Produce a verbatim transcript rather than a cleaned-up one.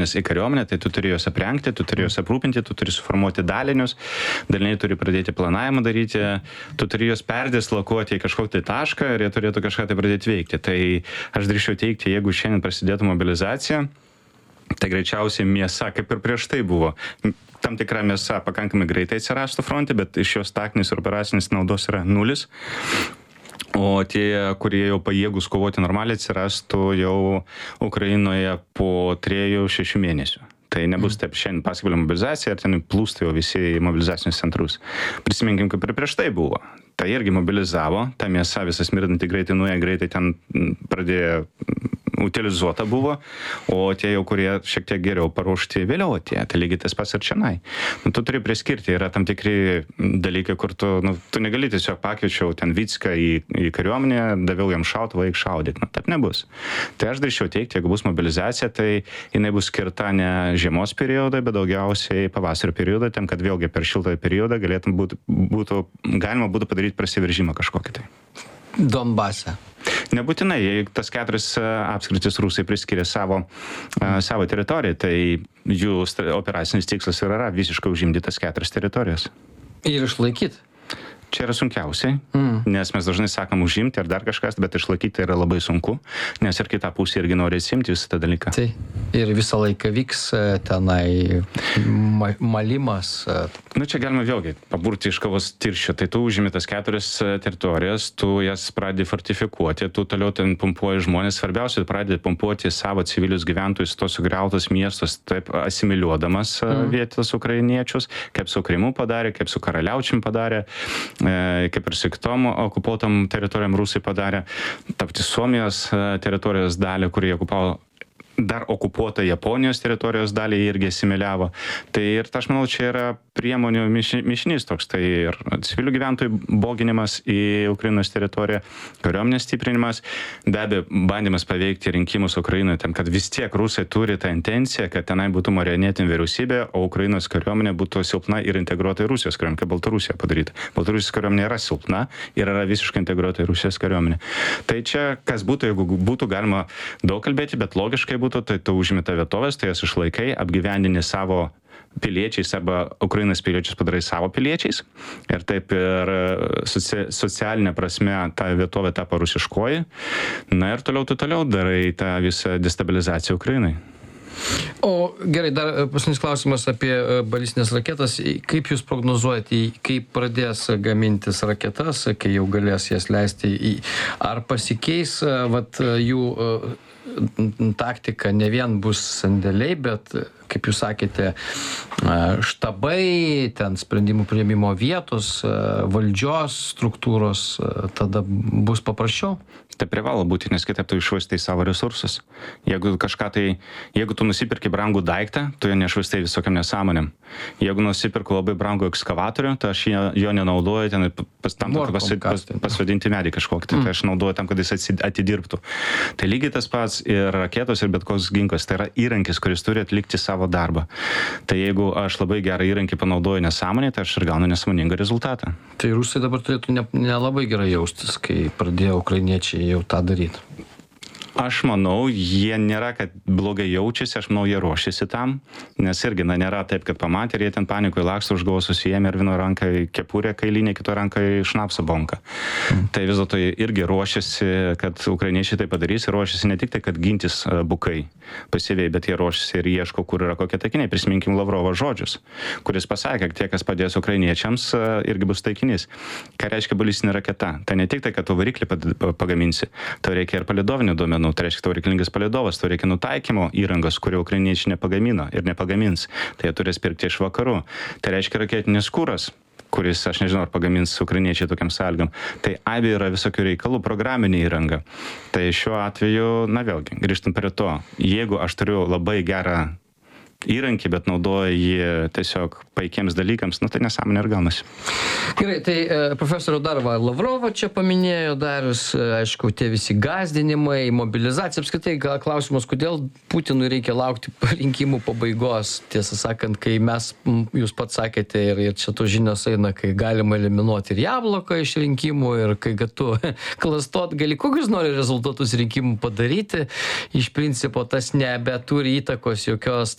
į kariuomenę, tai tu turi juos aprengti, tu turi juos aprūpinti, tu turi suformuoti dalinius, daliniai turi pradėti planavimą daryti, tu turi juos perdislokuoti į kažkokį tai tašką ir jie turėtų kažką tai pradėti veikti. Tai aš drįsčiau teikti, jeigu šiandien prasidėtų mobilizacija, tai greičiausiai mėsa, kaip ir prieš tai buvo. Tam tikra mėsa pakankamai greitai atsirastų fronte, bet iš jos taktinės ir operacinės naudos yra nulis. O tie, kurie jau pajėgus kovoti normaliai, atsirastų jau Ukrainoje po trejų šešių mėnesių. Tai nebus taip šiandien paskelbė mobilizacija, ar ten plūsta jau visi į mobilizacinius centrus. Prisiminkim, kaip ir prieš tai buvo. Tai irgi mobilizavo, ta mėsa visas mirdanti greitai nuėjo, greitai ten pradėjo utilizuota buvo, o tie jau, kurie šiek tiek geriau paruošti, vėliau atėjo. Tai lygiai tas pats ir čianai. Nu, tu turi priskirti, yra tam tikri dalykai, kur tu, nu, tu negali tiesiog pakviečiau ten Vicką į, į kariuomenę, daviau jam šautuvą, eik šaudyk. Nu, taip nebus. Tai aš drįsčiau teikti, jeigu bus mobilizacija, tai jinai bus skirta ne žiemos periodai, bet daugiausiai pavasario periodai, tam, kad vėlgi per šiltąjį periodą galėtum būtų, būtų, galima būtų padaryti prasiveržimą kažkokį tai. Donbase. Nebūtinai, jei tas keturis apskritis rusai priskiria savo, mm. savo teritoriją, tai jų operacinis tikslas yra visiškai užimti tas keturias teritorijas. Ir išlaikyti. Čia yra sunkiausiai, mm. nes mes dažnai sakom užimti ar dar kažkas, bet išlaikyti yra labai sunku, nes ir kita pusė irgi nori atsimti visą tą dalyką. Tai ir visą laiką vyks tenai ma malimas. Nu, čia galima vėlgi paburti iš kavos tirščio. Tai tu užimi tas keturias teritorijas, tu jas pradedi fortifikuoti, tu toliau ten pumpuoji žmonės. Svarbiausia, pradedi pumpuoti savo civilius gyventojus, tos sugriautus miestus, taip asimiliuodamas mm. vietos ukrainiečius, kaip su Krymu padarė, kaip su Karaliaučium padarė, kaip ir su kitom okupuotam teritorijom rusai padarė. Tapti Suomijos teritorijos dalį, kurį okupavo dar okupuota Japonijos teritorijos dalį irgi asimiliavo. Tai ir aš manau, čia yra priemonių mišinys toks, tai ir civilių gyventojų boginimas į Ukrainos teritoriją, kariuomenės stiprinimas, be abejo, bandymas paveikti rinkimus Ukrainoje, tam, kad vis tiek rusai turi tą intenciją, kad tenai būtų marionetinė vyriausybė, o Ukrainos kariuomenė būtų silpna ir integruota į Rusijos kariuomenę, kaip Baltarusija padaryta. Baltarusijos kariuomenė yra silpna ir yra visiškai integruota į Rusijos kariuomenę. Tai čia, kas būtų, jeigu būtų galima daug kalbėti, bet logiškai būtų, tai tu užimi tą vietovės, tai jas išlaikai, apgyvendini savo piliečiais arba Ukrainos piliečius padarai savo piliečiais ir taip ir socia socialinė prasme ta vietovė tapo rusiškoji. Na ir toliau tu toliau darai tą visą destabilizaciją Ukrainai. O gerai, dar paskutinis klausimas apie balistinės raketas. Kaip jūs prognozuojate, kaip pradės gamintis raketas, kai jau galės jas leisti į... Ar pasikeis vat, jų taktika, ne vien bus sandėliai, bet, kaip jūs sakėte, štabai, ten sprendimų priėmimo vietos, valdžios struktūros, tada bus paprasčiau? Tai privalo būti, nes kitaip tu iššvaistai savo resursus. Jeigu kažką tai, jeigu tu nusipirki brangų daiktą, tu jo nešvaistai visokiam nesąmonėm. Jeigu nusipirku labai brangų ekskavatorių, tai aš jo nenaudoju ten pas, tam, kad pas, pas, pasodinti medį kažkokį, tai, mm. tai aš naudoju tam, kad jis atidirbtų. Tai lygiai tas pats ir raketos, ir bet koks ginklas, tai yra įrankis, kuris turi atlikti savo darbą. Tai jeigu aš labai gerą įrankį panaudoju nesąmonę, tai aš ir gaunu nesąmoningą rezultatą. Tai rusai dabar turėtų nelabai ne gerai jaustis, kai pradėjo ukrainiečiai jau tą daryti. Aš manau, jie nėra, kad blogai jaučiasi, aš manau, jie ruošiasi tam, nes irgi, na, nėra taip, kad pamatė ir jie ten panikoje laksto, už galvos susijėmė ir vieno ranką kepurę kailinę, kito ranką šnapso bonką. Mm. Tai vis dėlto irgi ruošiasi, kad ukrainiečiai tai padarys, ir ruošiasi ne tik tai, kad gintis bukai pasyviai, bet jie ruošiasi ir ieško, kur yra kokie taikiniai. Prisiminkim Lavrovo žodžius, kuris pasakė, kad tie, kas padės ukrainiečiams, irgi bus taikinys. Ką reiškia balistinė raketa? Tai ne tik tai, kad tu variklį pagaminsi, tau reikia ir palydovinių duomenų. Tai reiškia, tau reikalingas palydovas, tau reikia nutaikymo įrangos, kurio ukrainiečiai nepagamino ir nepagamins. Tai jie turės pirkti iš vakarų. Tai reiškia raketinis kuras, kuris, aš nežinau, ar pagamins ukrainiečiai tokiam sąlygam. Tai aibė yra visokių reikalų, programinė įranga. Tai šiuo atveju, na vėlgi, grįžtant prie to, jeigu aš turiu labai gerą įrankį, bet naudoja jį tiesiog paikiems dalykams, nu tai nesąmonė ir gaunasi. Gerai, tai e, profesorių dar va, Lavrovo čia paminėjo Darius, e, aišku, tie visi gąsdinimai, mobilizacija, apskritai gal klausimas, kodėl Putinui reikia laukti rinkimų pabaigos, tiesą sakant, kai mes, m, jūs pats sakėte ir, ir čia to žinios eina, kai galima eliminuoti ir Jabloką iš rinkimų ir kai kad tu klastot gali, kokius nori rezultatus rinkimų padaryti, iš principo tas nebeturi įtakos jokios